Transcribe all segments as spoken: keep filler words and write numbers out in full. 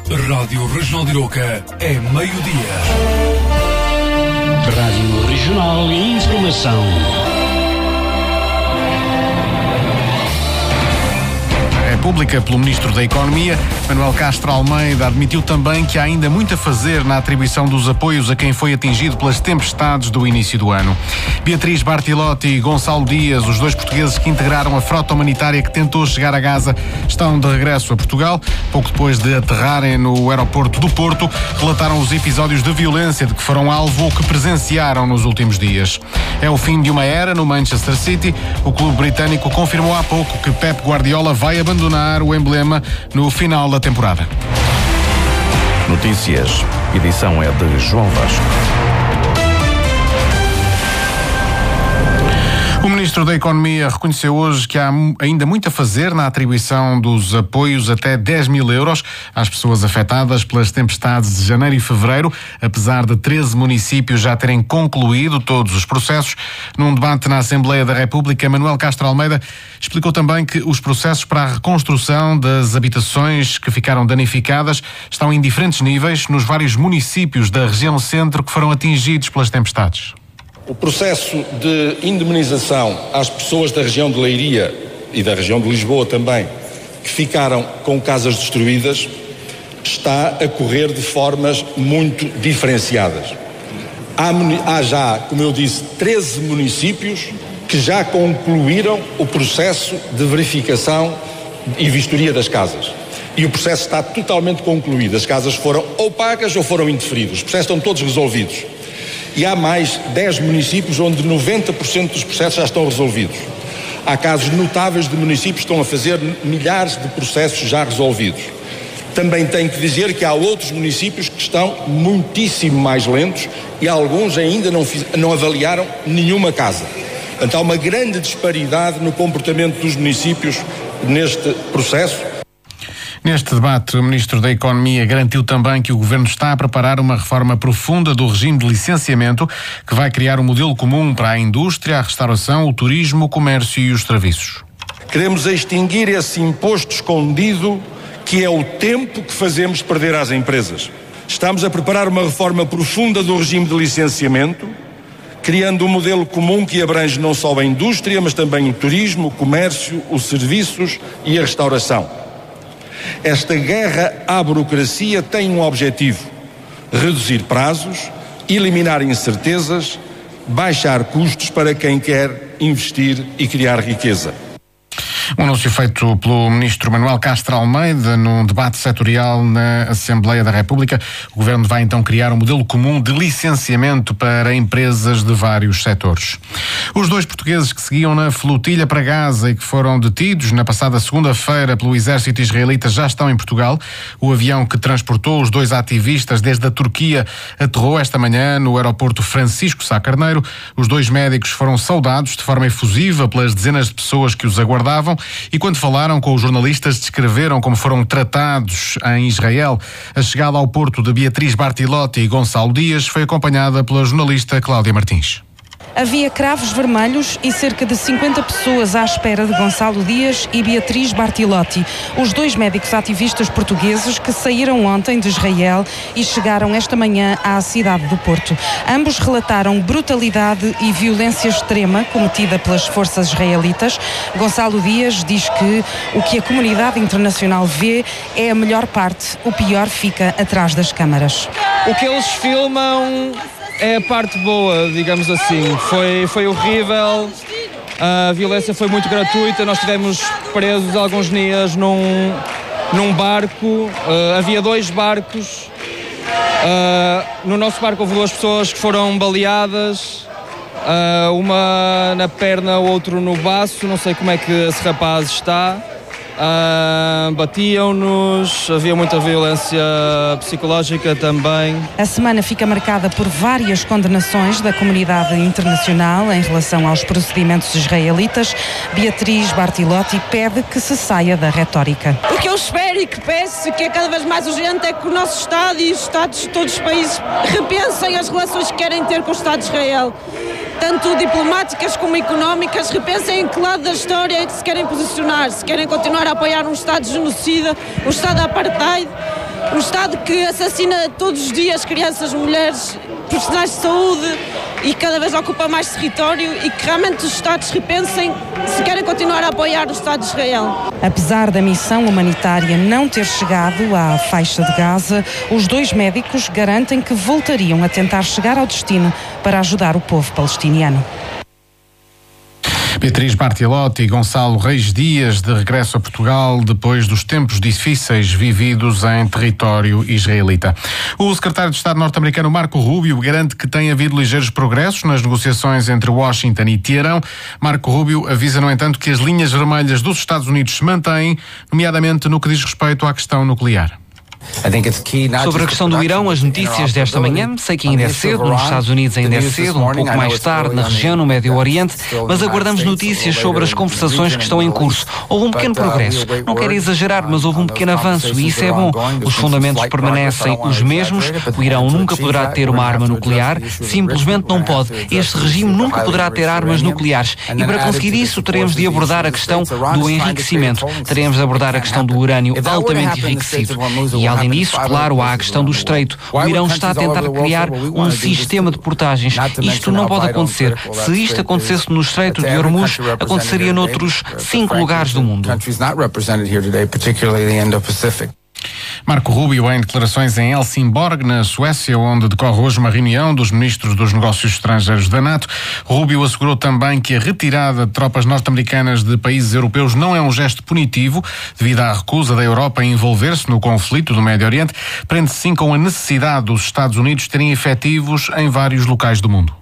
Rádio Regional de Aroca é meio-dia. Rádio Regional e Informação. Pública pelo Ministro da Economia, Manuel Castro Almeida, admitiu também que há ainda muito a fazer na atribuição dos apoios a quem foi atingido pelas tempestades do início do ano. Beatriz Bartilotti e Gonçalo Dias, os dois portugueses que integraram a frota humanitária que tentou chegar a Gaza, estão de regresso a Portugal. Pouco depois de aterrarem no aeroporto do Porto, relataram os episódios de violência de que foram alvo ou que presenciaram nos últimos dias. É o fim de uma era no Manchester City. O clube britânico confirmou há pouco que Pep Guardiola vai abandonar o emblema no final da temporada. Notícias. Edição é de João Vasco. O Ministro da Economia reconheceu hoje que há ainda muito a fazer na atribuição dos apoios até dez mil euros às pessoas afetadas pelas tempestades de janeiro e fevereiro, apesar de treze municípios já terem concluído todos os processos. Num debate na Assembleia da República, Manuel Castro Almeida explicou também que os processos para a reconstrução das habitações que ficaram danificadas estão em diferentes níveis nos vários municípios da região centro que foram atingidos pelas tempestades. O processo de indemnização às pessoas da região de Leiria e da região de Lisboa também, que ficaram com casas destruídas, está a correr de formas muito diferenciadas. Há, há já, como eu disse, treze municípios que já concluíram o processo de verificação e vistoria das casas. E o processo está totalmente concluído. As casas foram ou pagas ou foram indeferidas. Os processos estão todos resolvidos. E há mais dez municípios onde noventa por cento dos processos já estão resolvidos. Há casos notáveis de municípios que estão a fazer milhares de processos já resolvidos. Também tenho que dizer que há outros municípios que estão muitíssimo mais lentos e alguns ainda não, fiz, não avaliaram nenhuma casa. Portanto, há uma grande disparidade no comportamento dos municípios neste processo. Neste debate, o Ministro da Economia garantiu também que o Governo está a preparar uma reforma profunda do regime de licenciamento que vai criar um modelo comum para a indústria, a restauração, o turismo, o comércio e os serviços. Queremos extinguir esse imposto escondido que é o tempo que fazemos perder às empresas. Estamos a preparar uma reforma profunda do regime de licenciamento, criando um modelo comum que abrange não só a indústria, mas também o turismo, o comércio, os serviços e a restauração. Esta guerra à burocracia tem um objetivo: reduzir prazos, eliminar incertezas, baixar custos para quem quer investir e criar riqueza. Um anúncio feito pelo Ministro Manuel Castro Almeida num debate setorial na Assembleia da República. O Governo vai então criar um modelo comum de licenciamento para empresas de vários setores. Os dois portugueses que seguiam na flotilha para Gaza e que foram detidos na passada segunda-feira pelo exército israelita já estão em Portugal. O avião que transportou os dois ativistas desde a Turquia aterrou esta manhã no aeroporto Francisco Sá Carneiro. Os dois médicos foram saudados de forma efusiva pelas dezenas de pessoas que os aguardavam. E quando falaram com os jornalistas, descreveram como foram tratados em Israel. A chegada ao porto de Beatriz Bartilotti e Gonçalo Dias foi acompanhada pela jornalista Cláudia Martins. Havia cravos vermelhos e cerca de cinquenta pessoas à espera de Gonçalo Dias e Beatriz Bartilotti, os dois médicos ativistas portugueses que saíram ontem de Israel e chegaram esta manhã à cidade do Porto. Ambos relataram brutalidade e violência extrema cometida pelas forças israelitas. Gonçalo Dias diz que o que a comunidade internacional vê é a melhor parte, o pior fica atrás das câmaras. O que eles filmam é a parte boa, digamos assim. Foi, foi horrível, a violência foi muito gratuita, nós estivemos presos alguns dias num, num barco, uh, havia dois barcos, uh, no nosso barco houve duas pessoas que foram baleadas, uh, uma na perna, o outro no baço, não sei como é que esse rapaz está. Uh, batiam-nos, havia muita violência psicológica também. A semana fica marcada por várias condenações da comunidade internacional em relação aos procedimentos israelitas. Beatriz Bartilotti pede que se saia da retórica. O que eu espero e que peço, que é cada vez mais urgente, é que o nosso Estado e os Estados de todos os países repensem as relações que querem ter com o Estado de Israel. Tanto diplomáticas como económicas, repensem em que lado da história é que se querem posicionar, se querem continuar a apoiar um Estado genocida, um Estado apartheid, um Estado que assassina todos os dias crianças, mulheres, profissionais de saúde e cada vez ocupa mais território, e que realmente os Estados repensem se querem continuar a apoiar o Estado de Israel. Apesar da missão humanitária não ter chegado à faixa de Gaza, os dois médicos garantem que voltariam a tentar chegar ao destino para ajudar o povo palestiniano. Beatriz Bartilotti e Gonçalo Reis Dias de regresso a Portugal depois dos tempos difíceis vividos em território israelita. O secretário de Estado norte-americano Marco Rubio garante que tem havido ligeiros progressos nas negociações entre Washington e Teherão. Marco Rubio avisa, no entanto, que as linhas vermelhas dos Estados Unidos se mantêm, nomeadamente no que diz respeito à questão nuclear. Sobre a questão do Irão, as notícias desta manhã, sei que ainda é cedo, nos Estados Unidos ainda é cedo, um pouco mais tarde na região, no Médio Oriente, mas aguardamos notícias sobre as conversações que estão em curso. Houve um pequeno progresso, não quero exagerar, mas houve um pequeno avanço e isso é bom. Os fundamentos permanecem os mesmos, o Irão nunca poderá ter uma arma nuclear, simplesmente não pode. Este regime nunca poderá ter armas nucleares e para conseguir isso teremos de abordar a questão do enriquecimento, teremos de abordar a questão do urânio altamente enriquecido. E além disso, claro, há a questão do Estreito. O Irão está a tentar criar um sistema de portagens. Isto não pode acontecer. Se isto acontecesse no Estreito de Hormuz, aconteceria noutros cinco lugares do mundo. Marco Rubio em declarações em Helsingborg, na Suécia, onde decorre hoje uma reunião dos ministros dos negócios estrangeiros da NATO. Rubio assegurou também que a retirada de tropas norte-americanas de países europeus não é um gesto punitivo, devido à recusa da Europa em envolver-se no conflito do Médio Oriente, prende-se sim com a necessidade dos Estados Unidos terem efetivos em vários locais do mundo.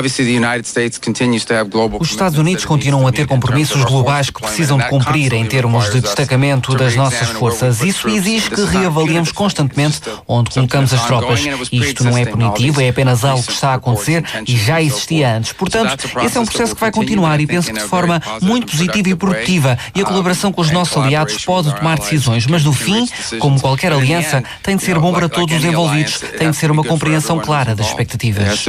Os Estados Unidos continuam a ter compromissos globais que precisam de cumprir em termos de destacamento das nossas forças. Isso exige que reavaliemos constantemente onde colocamos as tropas. Isto não é punitivo, é apenas algo que está a acontecer e já existia antes. Portanto, esse é um processo que vai continuar e penso que de forma muito positiva e produtiva. E a colaboração com os nossos aliados pode tomar decisões, mas no fim, como qualquer aliança, tem de ser bom para todos os envolvidos, tem de ser uma compreensão clara das expectativas.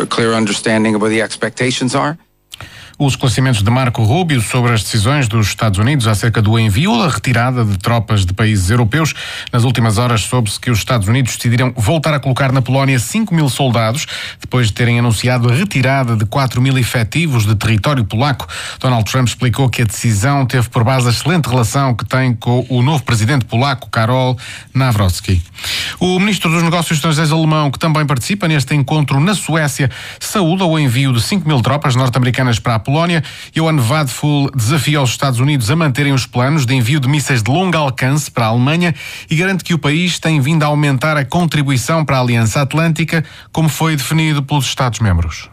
Os esclarecimentos de Marco Rubio sobre as decisões dos Estados Unidos acerca do envio ou da retirada de tropas de países europeus. Nas últimas horas soube-se que os Estados Unidos decidiram voltar a colocar na Polónia cinco mil soldados, depois de terem anunciado a retirada de quatro mil efetivos de território polaco. Donald Trump explicou que a decisão teve por base a excelente relação que tem com o novo presidente polaco, Karol Nawrocki. O ministro dos Negócios Estrangeiros alemão, que também participa neste encontro na Suécia, saúda o envio de cinco mil tropas norte-americanas para a Polónia. Johan Vadful desafia os Estados Unidos a manterem os planos de envio de mísseis de longo alcance para a Alemanha e garante que o país tem vindo a aumentar a contribuição para a Aliança Atlântica, como foi definido pelos Estados-membros.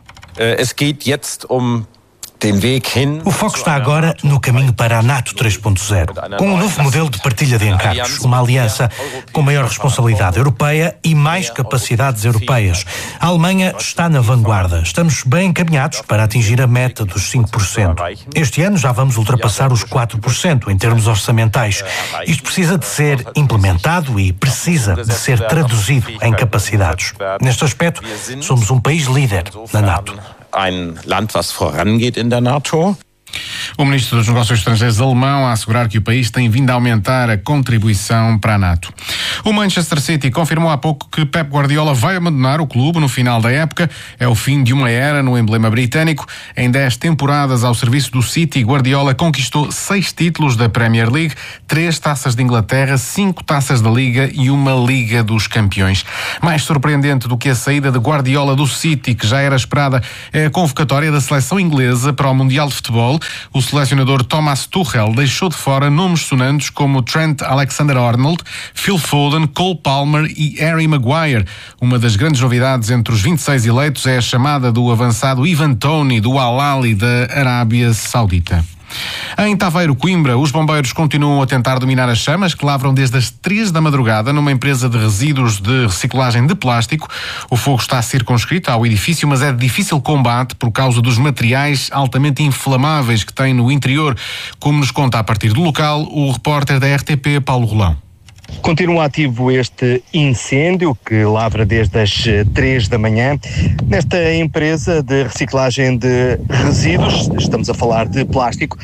O foco está agora no caminho para a NATO três ponto zero, com um novo modelo de partilha de encargos, uma aliança com maior responsabilidade europeia e mais capacidades europeias. A Alemanha está na vanguarda. Estamos bem encaminhados para atingir a meta dos cinco por cento. Este ano já vamos ultrapassar os quatro por cento em termos orçamentais. Isto precisa de ser implementado e precisa de ser traduzido em capacidades. Neste aspecto, somos um país líder na NATO. Ein Land, was vorangeht in der NATO. O ministro dos Negócios Estrangeiros alemão a assegurar que o país tem vindo a aumentar a contribuição para a NATO. O Manchester City confirmou há pouco que Pep Guardiola vai abandonar o clube no final da época. É o fim de uma era no emblema britânico. Em dez temporadas ao serviço do City, Guardiola conquistou seis títulos da Premier League, três taças de Inglaterra, cinco taças da Liga e uma Liga dos Campeões. Mais surpreendente do que a saída de Guardiola do City, que já era esperada, é a convocatória da seleção inglesa para o Mundial de Futebol. O selecionador Thomas Tuchel deixou de fora nomes sonantes como Trent Alexander-Arnold, Phil Foden, Cole Palmer e Harry Maguire. Uma das grandes novidades entre os vinte e seis eleitos é a chamada do avançado Ivan Toney, do Al-Ahly da Arábia Saudita. Em Taveiro, Coimbra, os bombeiros continuam a tentar dominar as chamas que lavram desde as três da madrugada numa empresa de resíduos de reciclagem de plástico. O fogo está circunscrito ao edifício, mas é de difícil combate por causa dos materiais altamente inflamáveis que tem no interior, como nos conta a partir do local o repórter da R T P, Paulo Rolão. Continua ativo este incêndio que lavra desde as três da manhã nesta empresa de reciclagem de resíduos, estamos a falar de plástico,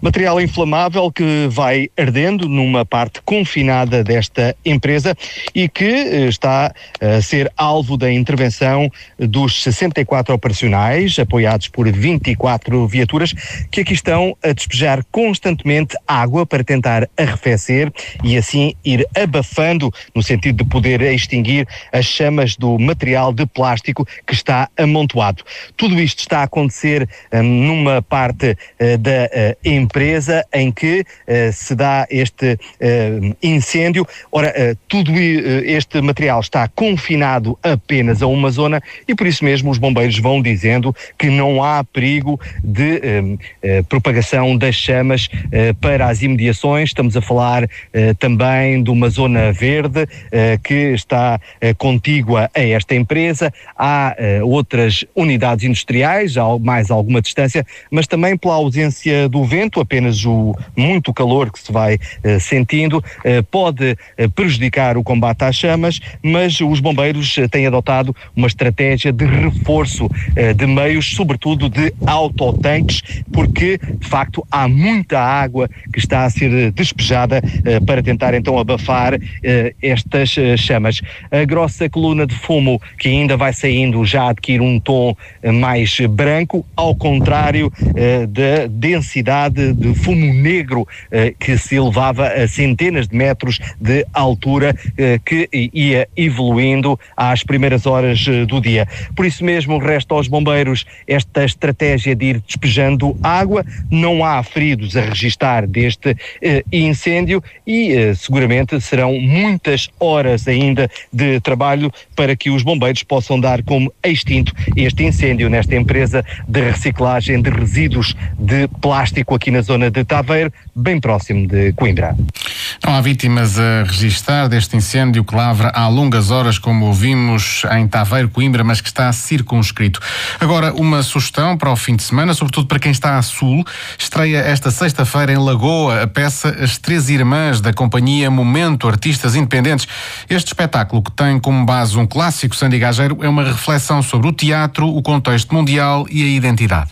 Material inflamável que vai ardendo numa parte confinada desta empresa e que está a ser alvo da intervenção dos sessenta e quatro operacionais, apoiados por vinte e quatro viaturas, que aqui estão a despejar constantemente água para tentar arrefecer e assim ir abafando, no sentido de poder extinguir as chamas do material de plástico que está amontoado. Tudo isto está a acontecer hum, numa parte uh, da uh, empresa em que uh, se dá este uh, incêndio. Ora, uh, tudo uh, este material está confinado apenas a uma zona e por isso mesmo os bombeiros vão dizendo que não há perigo de uh, uh, propagação das chamas uh, para as imediações. Estamos a falar uh, também de uma zona verde uh, que está uh, contígua a esta empresa. Há uh, outras unidades industriais, há mais alguma distância, mas também pela ausência do vento, apenas o muito calor que se vai uh, sentindo uh, pode uh, prejudicar o combate às chamas, mas os bombeiros uh, têm adotado uma estratégia de reforço uh, de meios, sobretudo de autotanques, porque de facto há muita água que está a ser despejada uh, para tentar então abafar uh, estas uh, chamas. A grossa coluna de fumo que ainda vai saindo já adquire um tom uh, mais branco, ao contrário uh, da densidade de fumo negro uh, que se elevava a centenas de metros de altura, uh, que ia evoluindo às primeiras horas uh, do dia. Por isso mesmo resta aos bombeiros esta estratégia de ir despejando água. Não há feridos a registar deste uh, incêndio e uh, seguramente serão muitas horas ainda de trabalho para que os bombeiros possam dar como extinto este incêndio nesta empresa de reciclagem de resíduos de plástico aqui na zona de Taveiro, bem próximo de Coimbra. Não há vítimas a registar deste incêndio que lavra há longas horas, como ouvimos, em Taveiro, Coimbra, mas que está circunscrito. Agora, uma sugestão para o fim de semana, sobretudo para quem está a sul. Estreia esta sexta-feira em Lagoa a peça As Três Irmãs, da companhia Momento Artistas Independentes. Este espetáculo, que tem como base um clássico sandigageiro, é uma reflexão sobre o teatro, o contexto mundial e a identidade.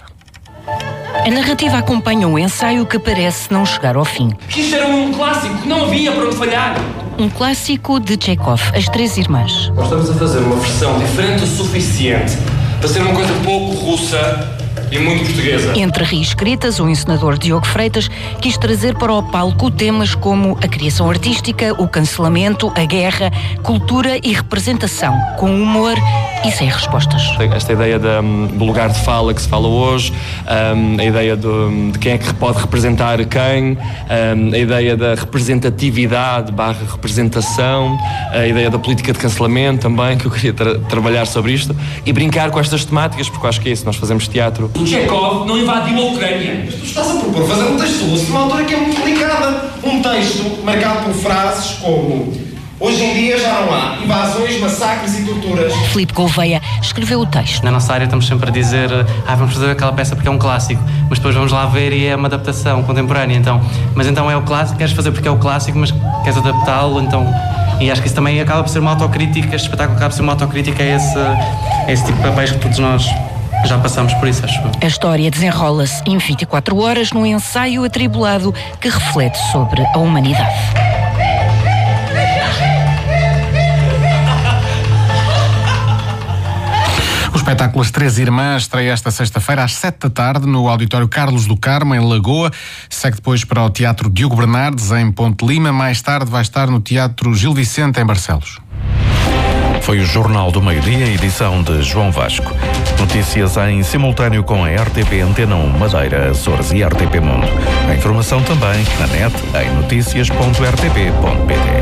A narrativa acompanha um ensaio que parece não chegar ao fim. Isto era um clássico, não havia para onde falhar. Um clássico de Chekhov, As Três Irmãs. Nós estamos a fazer uma versão diferente o suficiente para ser uma coisa pouco russa e muito portuguesa. Entre reescritas, o encenador Diogo Freitas quis trazer para o palco temas como a criação artística, o cancelamento, a guerra, cultura e representação, com humor e sem respostas. Esta ideia de, do lugar de fala que se fala hoje, um, a ideia de, de quem é que pode representar quem, um, a ideia da representatividade barra representação, a ideia da política de cancelamento também, que eu queria tra- trabalhar sobre isto, e brincar com estas temáticas, porque eu acho que é isso, nós fazemos teatro. O Chekhov não invadiu a Ucrânia. Mas tu estás a propor fazer um texto russo numa altura que é muito delicada. Um texto marcado por frases como: hoje em dia já não há invasões, massacres e torturas. Filipe Gouveia escreveu o texto. Na nossa área estamos sempre a dizer: ah, vamos fazer aquela peça porque é um clássico, mas depois vamos lá ver e é uma adaptação contemporânea. Então, mas então é o clássico, queres fazer porque é o clássico, mas queres adaptá-lo, então... E acho que isso também acaba por ser uma autocrítica, este espetáculo acaba por ser uma autocrítica a esse, a esse tipo de papéis que todos nós já passamos por isso, acho. A história desenrola-se em vinte e quatro horas num ensaio atribulado que reflete sobre a humanidade. O espetáculo As Três Irmãs estreia esta sexta-feira às sete da tarde no Auditório Carlos do Carmo, em Lagoa. Segue depois para o Teatro Diogo Bernardes, em Ponte Lima. Mais tarde vai estar no Teatro Gil Vicente, em Barcelos. Foi o Jornal do Meio-Dia, edição de João Vasco. Notícias em simultâneo com a R T P Antena um Madeira, Açores e R T P Mundo. A informação também na net em noticias ponto r t p ponto p t.